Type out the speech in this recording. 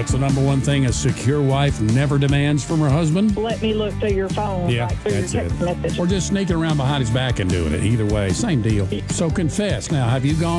What's the number one thing a secure wife never demands from her husband? Let me look through your phone. Yeah, like through that's your text it. message. Or just sneaking around behind his back and doing it. Either way, same deal. So confess. Now, have you gone